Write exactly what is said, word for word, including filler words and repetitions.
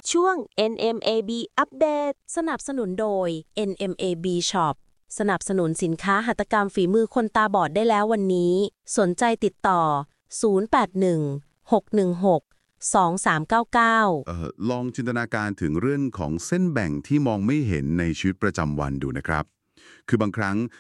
ช่วง เอ็น เอ็ม เอ บี อัปเดตสนับสนุนโดย เอ็น เอ็ม เอ บี Shop สนับสนุนสินค้าหัตถกรรมฝีมือคนตาบอดได้แล้ววันนี้ สนใจติดต่อ ศูนย์ แปด หนึ่ง หก หนึ่ง หก สอง สาม เก้า เก้าเอ่อลองจินตนาการถึงเรื่องของเส้นแบ่งที่มองไม่เห็นในชีวิตประจำวันดูนะครับ คือบางครั้ง